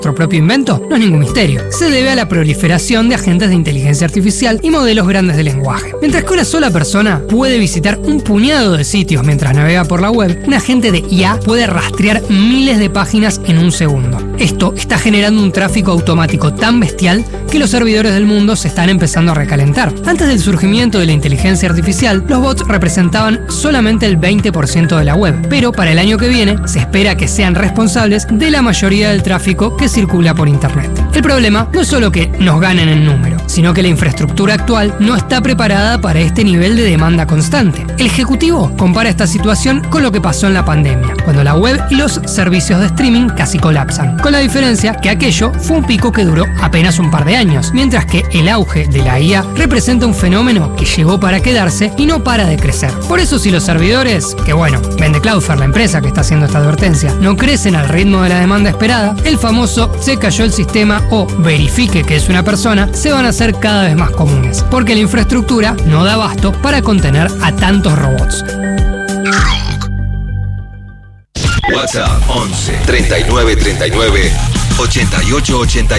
Nuestro propio invento no es ningún misterio. Se debe a la proliferación de agentes de inteligencia artificial y modelos grandes de lenguaje. Mientras que una sola persona puede visitar un puñado de sitios mientras navega por la web, un agente de IA puede rastrear miles de páginas en un segundo. Esto está generando un tráfico automático tan bestial que los servidores del mundo se están empezando a recalentar. Antes del surgimiento de la inteligencia artificial, los bots representaban solamente el 20% de la web, pero para el año que viene se espera que sean responsables de la mayoría del tráfico que circula por Internet. El problema no es solo que nos ganen en número, sino que la infraestructura actual no está preparada para este nivel de demanda constante. El ejecutivo compara esta situación con lo que pasó en la pandemia, cuando la web y los servicios de streaming casi colapsan, con la diferencia que aquello fue un pico que duró apenas un par de años, mientras que el auge de la IA representa un fenómeno que llegó para quedarse y no para de crecer. Por eso si los servidores, que bueno, vende Cloudflare, la empresa que está haciendo esta advertencia, no crecen al ritmo de la demanda esperada, el famoso se cayó el sistema o verifique que es una persona se van a hacer cada vez más comunes, porque la infraestructura no da abasto para contener a tantos robots. WhatsApp 11 39 39 88 88.